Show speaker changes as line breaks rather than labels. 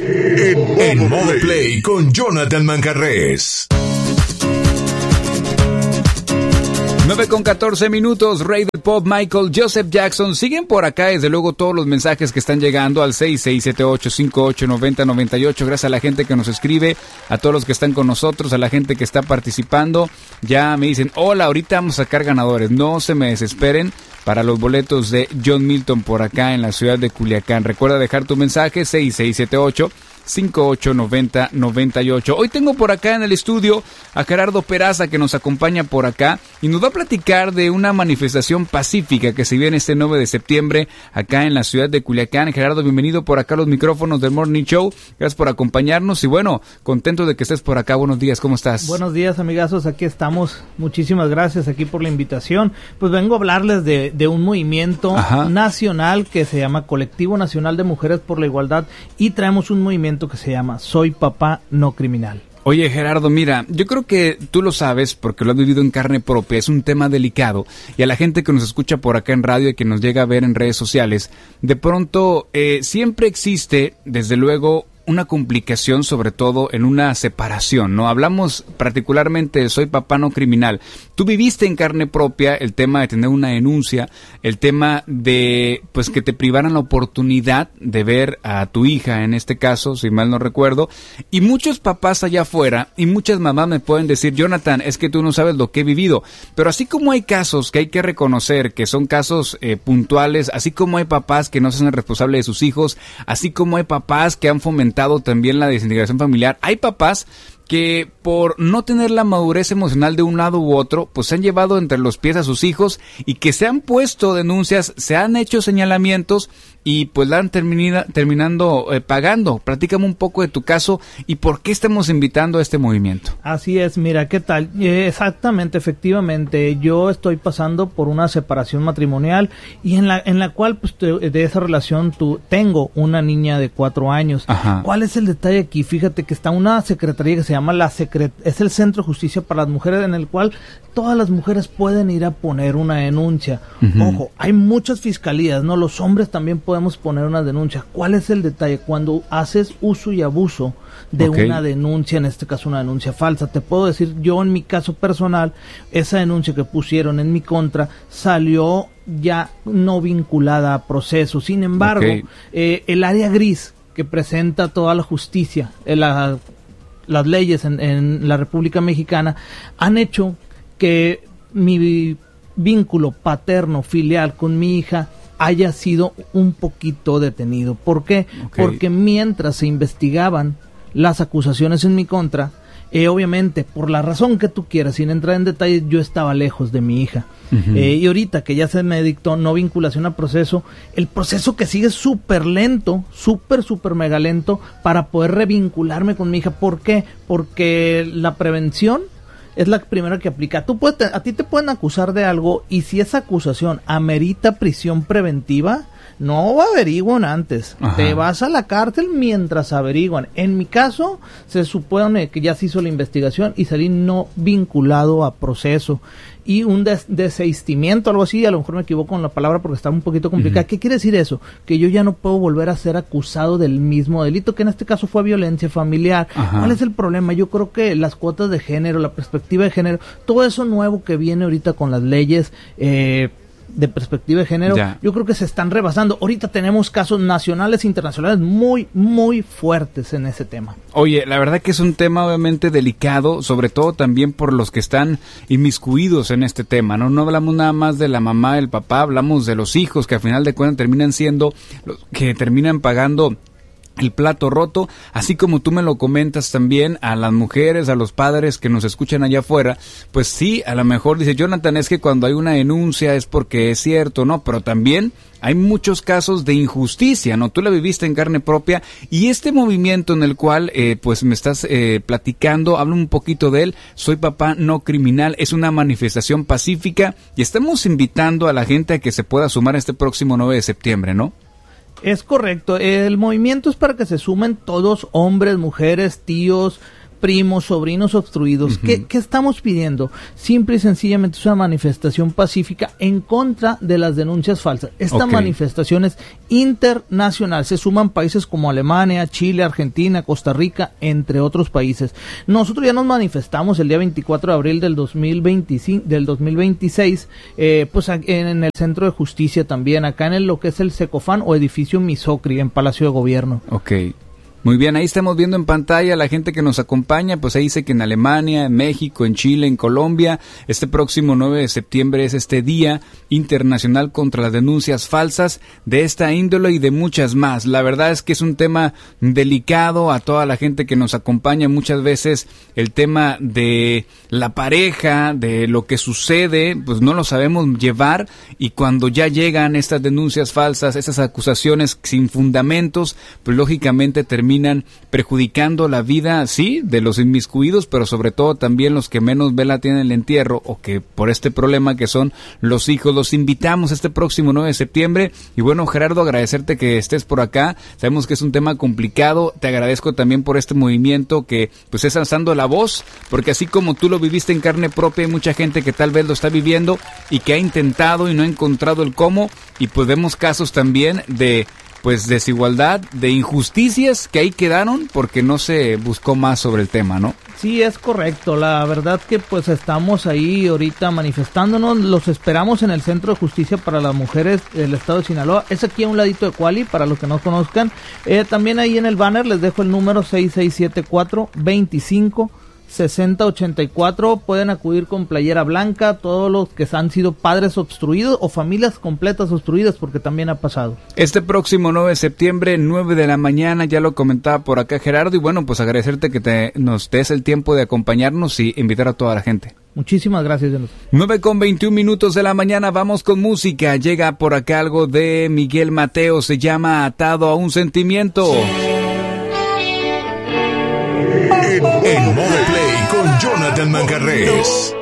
en modo play con Jonathan Manjarrés.
9:14, Rey del Pop, Michael, Joseph Jackson. Siguen por acá, desde luego, todos los mensajes que están llegando al 6678589098. Gracias a la gente que nos escribe, a todos los que están con nosotros, a la gente que está participando. Ya me dicen, hola, ahorita vamos a sacar ganadores. No se me desesperen para los boletos de John Milton por acá en la ciudad de Culiacán. Recuerda dejar tu mensaje, 6678-5890-98. Hoy tengo por acá en el estudio a Gerardo Peraza, que nos acompaña por acá y nos va a platicar de una manifestación pacífica que se viene este 9 de septiembre acá en la ciudad de Culiacán. Gerardo, bienvenido por acá a los micrófonos del Morning Show. Gracias por acompañarnos y bueno, contento de que estés por acá. Buenos días, ¿cómo estás?
Buenos días, amigazos, aquí estamos. Muchísimas gracias aquí por la invitación. Pues vengo a hablarles de un movimiento nacional que se llama Colectivo Nacional de Mujeres por la Igualdad y traemos un movimiento que se llama Soy Papá No Criminal.
Oye, Gerardo, mira, yo creo que tú lo sabes porque lo has vivido en carne propia, es un tema delicado y a la gente que nos escucha por acá en radio y que nos llega a ver en redes sociales, de pronto siempre existe, desde luego, una complicación, sobre todo en una separación, ¿no? Hablamos particularmente de Soy Papá No Criminal. Tú viviste en carne propia el tema de tener una denuncia, el tema de, pues, que te privaran la oportunidad de ver a tu hija, en este caso, si mal no recuerdo, y muchos papás allá afuera, y muchas mamás me pueden decir, Jonathan, es que tú no sabes lo que he vivido, pero así como hay casos que hay que reconocer que son casos puntuales, así como hay papás que no se hacen responsables de sus hijos, así como hay papás que han fomentado también la desintegración familiar, hay papás que por no tener la madurez emocional de un lado u otro, pues se han llevado entre los pies a sus hijos y que se han puesto denuncias, se han hecho señalamientos y pues la han terminando pagando. Platícame un poco de tu caso y por qué estamos invitando a este movimiento.
Así es, mira, ¿qué tal? Exactamente, efectivamente, yo estoy pasando por una separación matrimonial y en la cual pues de esa relación tengo una niña de 4 años.
Ajá.
¿Cuál es el detalle aquí? Fíjate que está una secretaría que se llama es el Centro de Justicia para las Mujeres, en el cual todas las mujeres pueden ir a poner una denuncia. Uh-huh. Ojo, hay muchas fiscalías, ¿no? Los hombres también podemos poner una denuncia. ¿Cuál es el detalle? Cuando haces uso y abuso de una denuncia, en este caso una denuncia falsa. Te puedo decir, yo en mi caso personal, esa denuncia que pusieron en mi contra salió ya no vinculada a proceso. Sin embargo, el área gris que presenta toda la justicia, las leyes en la República Mexicana han hecho que mi vínculo paterno filial con mi hija haya sido un poquito detenido. ¿Por qué? Porque mientras se investigaban las acusaciones en mi contra, obviamente, por la razón que tú quieras, sin entrar en detalles, yo estaba lejos de mi hija. Uh-huh. Y ahorita que ya se me dictó no vinculación a proceso, el proceso que sigue es súper lento, súper mega lento para poder revincularme con mi hija. ¿Por qué? Porque la prevención es la primera que aplica. A ti te pueden acusar de algo y si esa acusación amerita prisión preventiva, no averiguan antes. Ajá. Te vas a la cárcel mientras averiguan. En mi caso, se supone que ya se hizo la investigación y salí no vinculado a proceso. Y un desistimiento, algo así, a lo mejor me equivoco con la palabra porque está un poquito complicada. Uh-huh. ¿Qué quiere decir eso? Que yo ya no puedo volver a ser acusado del mismo delito, que en este caso fue violencia familiar. Ajá. ¿Cuál es el problema? Yo creo que las cuotas de género, la perspectiva de género, todo eso nuevo que viene ahorita con las leyes de perspectiva de género, yo creo que se están rebasando. Ahorita tenemos casos nacionales e internacionales muy fuertes en ese tema.
Oye, la verdad que es un tema obviamente delicado, sobre todo también por los que están inmiscuidos en este tema, ¿no? No hablamos nada más de la mamá, del papá, hablamos de los hijos que al final de cuentas terminan siendo los que terminan pagando el plato roto, así como tú me lo comentas también a las mujeres, a los padres que nos escuchan allá afuera, pues sí, a lo mejor dice Jonathan, es que cuando hay una denuncia es porque es cierto, ¿no? Pero también hay muchos casos de injusticia, ¿no? Tú la viviste en carne propia y este movimiento en el cual pues me estás platicando, hablo un poquito de él, Soy Papá No Criminal, es una manifestación pacífica y estamos invitando a la gente a que se pueda sumar este próximo 9 de septiembre, ¿no?
Es correcto, el movimiento es para que se sumen todos, hombres, mujeres, tíos, primos, sobrinos obstruidos. ¿Qué estamos pidiendo? Simple y sencillamente es una manifestación pacífica en contra de las denuncias falsas. Esta manifestación es internacional. Se suman países como Alemania, Chile, Argentina, Costa Rica, entre otros países. Nosotros ya nos manifestamos el día 24 de abril del 2026, pues en el Centro de Justicia también, acá en lo que es el Secofan o edificio Misocri, en Palacio de Gobierno.
Ok. Muy bien, ahí estamos viendo en pantalla a la gente que nos acompaña, pues ahí dice que en Alemania, en México, en Chile, en Colombia, este próximo 9 de septiembre es este Día Internacional contra las Denuncias Falsas de esta índole y de muchas más. La verdad es que es un tema delicado a toda la gente que nos acompaña. Muchas veces el tema de la pareja, de lo que sucede, pues no lo sabemos llevar, y cuando ya llegan estas denuncias falsas, estas acusaciones sin fundamentos, pues lógicamente terminan perjudicando la vida, sí, de los inmiscuidos, pero sobre todo también los que menos vela tienen el entierro, o que por este problema que son los hijos. Los invitamos este próximo 9 de septiembre, y bueno, Gerardo, agradecerte que estés por acá. Sabemos que es un tema complicado, te agradezco también por este movimiento que pues es alzando la voz, porque así como tú lo viviste en carne propia, hay mucha gente que tal vez lo está viviendo y que ha intentado y no ha encontrado el cómo, y pues vemos casos también de pues desigualdad, de injusticias que ahí quedaron porque no se buscó más sobre el tema, ¿no?
Sí, es correcto. La verdad que pues estamos ahí ahorita manifestándonos. Los esperamos en el Centro de Justicia para las Mujeres del Estado de Sinaloa. Es aquí a un ladito de Cuali, para los que no conozcan. También ahí en el banner les dejo el número 6674-25-6084. Pueden acudir con playera blanca, todos los que han sido padres obstruidos o familias completas obstruidas, porque también ha pasado.
Este próximo 9 de septiembre, 9 de la mañana, ya lo comentaba por acá Gerardo, y bueno, pues agradecerte que nos des el tiempo de acompañarnos y invitar a toda la gente.
Muchísimas gracias, Jonathan.
9:21 de la mañana, vamos con música. Llega por acá algo de Miguel Mateo, se llama Atado a un Sentimiento.
En Modo Play con Jonathan Manjarrés.